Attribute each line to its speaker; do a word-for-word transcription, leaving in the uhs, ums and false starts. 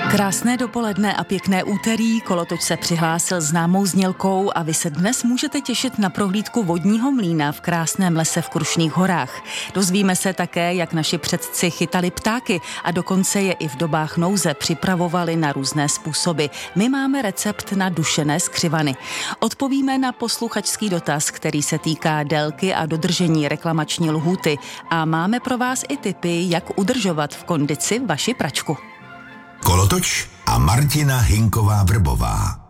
Speaker 1: Krásné dopoledne a pěkné úterý. Kolotoč se přihlásil známou znělkou a vy se dnes můžete těšit na prohlídku vodního mlýna v krásném lese v Krušných horách. Dozvíme se také, jak naši předci chytali ptáky a dokonce je i v dobách nouze připravovali na různé způsoby. My máme recept na dušené skřivany. Odpovíme na posluchačský dotaz, který se týká délky a dodržení reklamační lhůty a máme pro vás i tipy, jak udržovat v kondici vaši pračku.
Speaker 2: Kolotoč a Martina Hinková Vrbová.